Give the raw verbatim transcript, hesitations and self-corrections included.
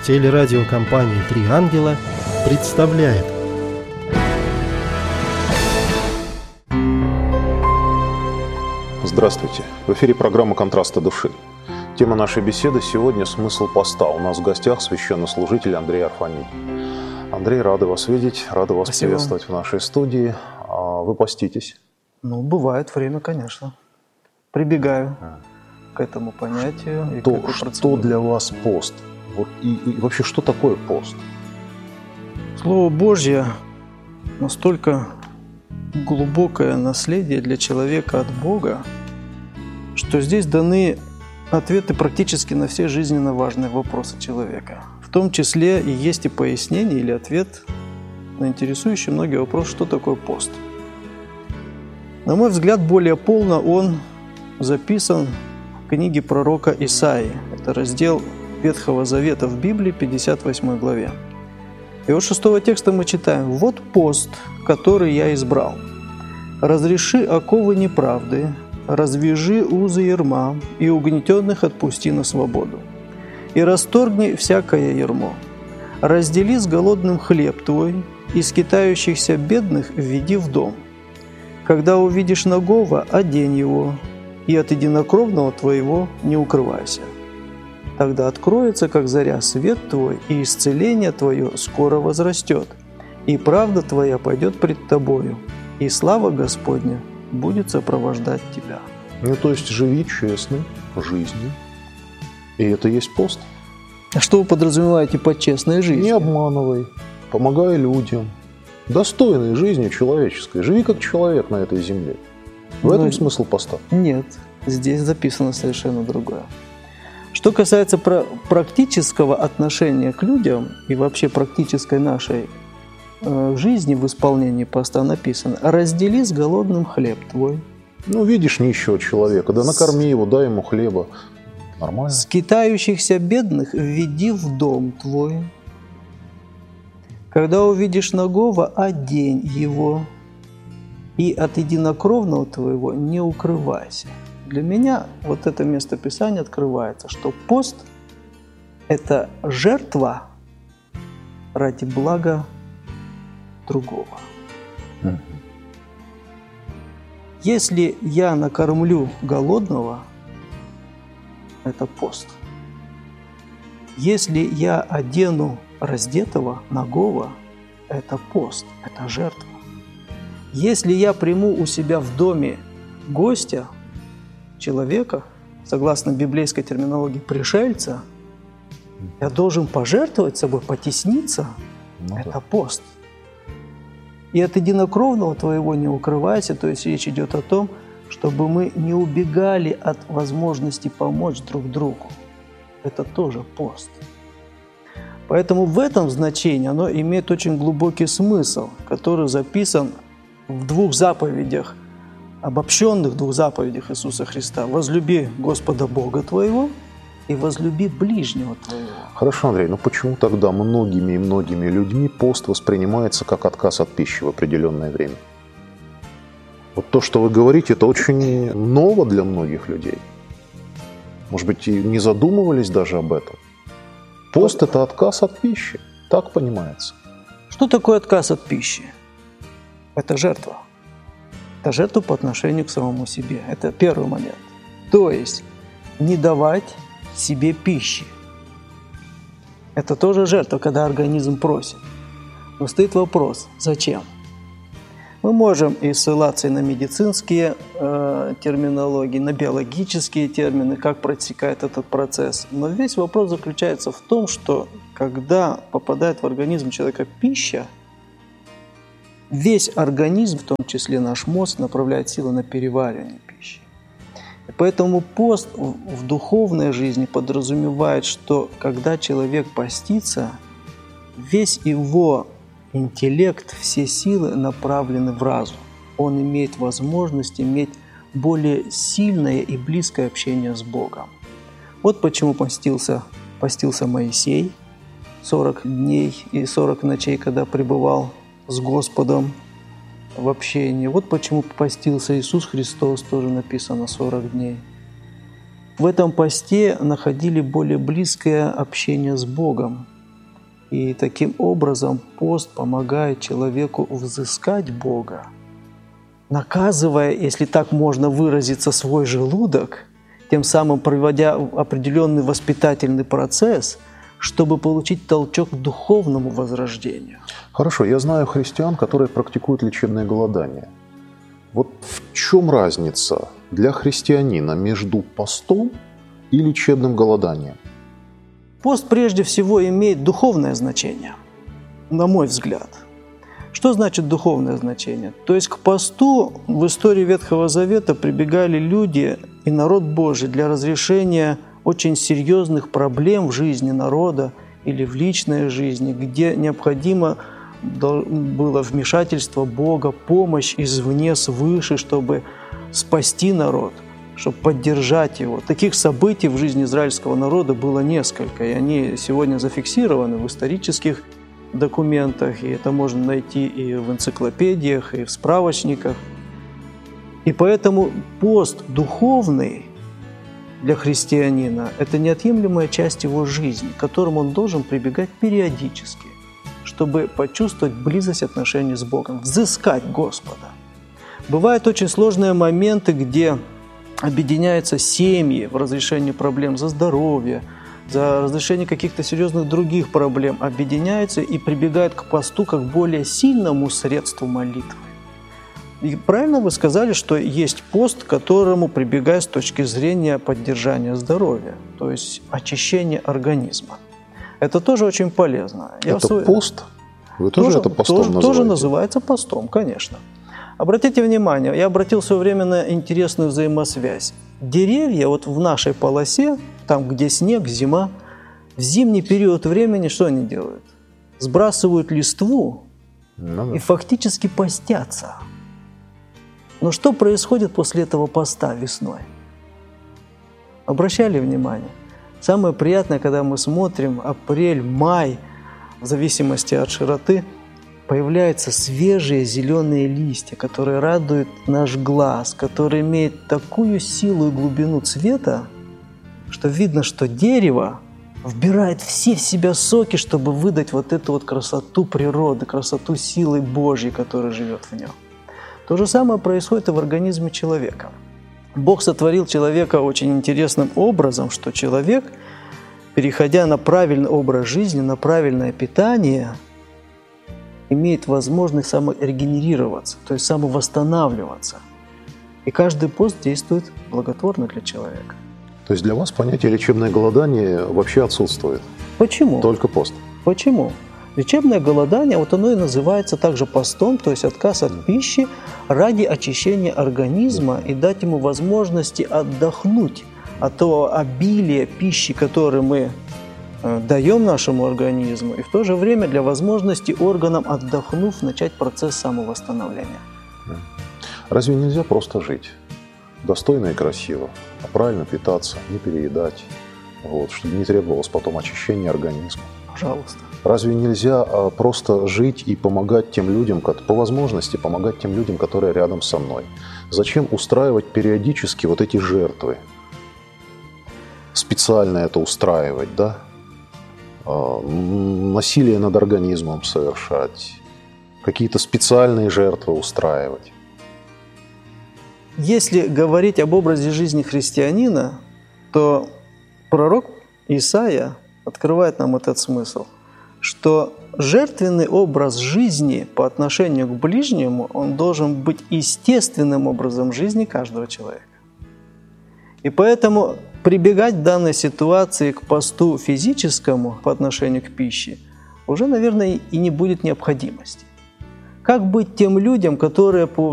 Телерадиокомпания «Три ангела» представляет. Здравствуйте! В эфире программа «Контрасты души». Тема нашей беседы сегодня – смысл поста. У нас в гостях священнослужитель Андрей Арфанит. Андрей, рады вас видеть, рады вас Спасибо. Приветствовать в нашей студии. Вы поститесь? Ну, бывает время, конечно. Прибегаю а. к этому понятию. И То, к этой что процедуре. для вас пост? Вот и, и вообще, что такое пост? Слово Божье настолько глубокое наследие для человека от Бога, что здесь даны ответы практически на все жизненно важные вопросы человека. В том числе и есть и пояснение или ответ на интересующий многие вопрос, что такое пост. На мой взгляд, более полно он записан в книге пророка Исаии. Это раздел Ветхого Завета в Библии, пятьдесят восьмой главе. И от шестого текста мы читаем: «Вот пост, который я избрал. Разреши оковы неправды, развяжи узы ярма, и угнетенных отпусти на свободу. И расторгни всякое ярмо. Раздели с голодным хлеб твой, и скитающихся бедных введи в дом. Когда увидишь нагого, одень его, и от единокровного твоего не укрывайся. Тогда откроется, как заря, свет твой, и исцеление твое скоро возрастет, и правда твоя пойдет пред тобою, и слава Господня будет сопровождать тебя». Ну, то есть живи честной жизнью, и это есть пост. А что вы подразумеваете под честной жизнью? Не обманывай, помогай людям, достойной жизнью человеческой. Живи как человек на этой земле. В Ну, этом смысл поста? Нет, здесь записано совершенно другое. Что касается практического отношения к людям и вообще практической нашей э, жизни в исполнении поста, написано: «Раздели с голодным хлеб твой». Ну, видишь нищего человека, да накорми его, дай ему хлеба. Нормально. «Скитающихся бедных введи в дом твой. Когда увидишь нагого, одень его, и от единокровного твоего не укрывайся». Для меня вот это местописание открывается, что пост – это жертва ради блага другого. Mm-hmm. Если я накормлю голодного, это пост. Если я одену раздетого, нагого, это пост, это жертва. Если я приму у себя в доме гостя, человека, согласно библейской терминологии пришельца, я должен пожертвовать собой, потесниться. Ну, это да. Пост. И от единокровного твоего не укрывайся, то есть речь идет о том, чтобы мы не убегали от возможности помочь друг другу. Это тоже пост. Поэтому в этом значении оно имеет очень глубокий смысл, который записан в двух заповедях, обобщенных двух заповедях Иисуса Христа: «Возлюби Господа Бога твоего и возлюби ближнего твоего». Хорошо, Андрей, но почему тогда многими и многими людьми пост воспринимается как отказ от пищи в определенное время? Вот то, что вы говорите, это очень ново для многих людей. Может быть, и не задумывались даже об этом. Пост – это отказ от пищи, так понимается. Что такое отказ от пищи? Это жертва. Это жертва по отношению к самому себе. Это первый момент. То есть не давать себе пищи. Это тоже жертва, когда организм просит. Но стоит вопрос: зачем? Мы можем и ссылаться и на медицинские э, терминологии, на биологические термины, как протекает этот процесс. Но весь вопрос заключается в том, что когда попадает в организм человека пища, весь организм, в том числе наш мозг, направляет силы на переваривание пищи. И поэтому пост в духовной жизни подразумевает, что когда человек постится, весь его интеллект, все силы направлены в разум. Он имеет возможность иметь более сильное и близкое общение с Богом. Вот почему постился, постился Моисей сорок дней и сорок ночей, когда пребывал с Господом в общении. Вот почему постился Иисус Христос, тоже написано сорок дней. В этом посте находили более близкое общение с Богом. И таким образом пост помогает человеку взыскать Бога, наказывая, если так можно выразиться, свой желудок, тем самым проводя определенный воспитательный процесс, чтобы получить толчок к духовному возрождению. Хорошо, я знаю христиан, которые практикуют лечебное голодание. Вот в чем разница для христианина между постом и лечебным голоданием? Пост прежде всего имеет духовное значение, на мой взгляд. Что значит духовное значение? То есть к посту в истории Ветхого Завета прибегали люди и народ Божий для разрешения очень серьезных проблем в жизни народа или в личной жизни, где необходимо было вмешательство Бога, помощь извне, свыше, чтобы спасти народ, чтобы поддержать его. Таких событий в жизни израильского народа было несколько, и они сегодня зафиксированы в исторических документах, и это можно найти и в энциклопедиях, и в справочниках. И поэтому пост духовный для христианина – это неотъемлемая часть его жизни, к которому он должен прибегать периодически, чтобы почувствовать близость отношений с Богом, взыскать Господа. Бывают очень сложные моменты, где объединяются семьи в разрешении проблем за здоровье, за разрешение каких-то серьезных других проблем, объединяются и прибегают к посту как более сильному средству молитвы. И правильно вы сказали, что есть пост, к которому прибегают с точки зрения поддержания здоровья, то есть очищения организма. Это тоже очень полезно. Это Я свой... пост? Вы тоже, тоже это постом тоже, называете? Тоже называется постом, конечно. Обратите внимание, я обратил в свое время на интересную взаимосвязь. Деревья вот в нашей полосе, там, где снег, зима, в зимний период времени что они делают? Сбрасывают листву ну, да. и фактически постятся. Но что происходит после этого поста весной? Обращали внимание? Самое приятное, когда мы смотрим апрель, май, в зависимости от широты, появляются свежие зеленые листья, которые радуют наш глаз, которые имеют такую силу и глубину цвета, что видно, что дерево вбирает все в себя соки, чтобы выдать вот эту вот красоту природы, красоту силы Божьей, которая живет в нем. То же самое происходит и в организме человека. Бог сотворил человека очень интересным образом, что человек, переходя на правильный образ жизни, на правильное питание, имеет возможность саморегенерироваться, то есть самовосстанавливаться. И каждый пост действует благотворно для человека. То есть для вас понятие лечебное голодание вообще отсутствует? Почему? Только пост? Почему? Лечебное голодание, вот оно и называется также постом, то есть отказ от пищи ради очищения организма и дать ему возможности отдохнуть от того обилия пищи, которое мы даем нашему организму, и в то же время для возможности органам, отдохнув, начать процесс самовосстановления. Разве нельзя просто жить? Достойно и красиво, а правильно питаться, не переедать, вот, чтобы не требовалось потом очищения организма. Пожалуйста. Разве нельзя просто жить и помогать тем людям, по возможности помогать тем людям, которые рядом со мной? Зачем устраивать периодически вот эти жертвы? Специально это устраивать, да? Насилие над организмом совершать, какие-то специальные жертвы устраивать. Если говорить об образе жизни христианина, то пророк Исаия открывает нам этот смысл, что жертвенный образ жизни по отношению к ближнему, он должен быть естественным образом жизни каждого человека. И поэтому прибегать в данной ситуации к посту физическому по отношению к пище уже, наверное, и не будет необходимости. Как быть тем людям, которые по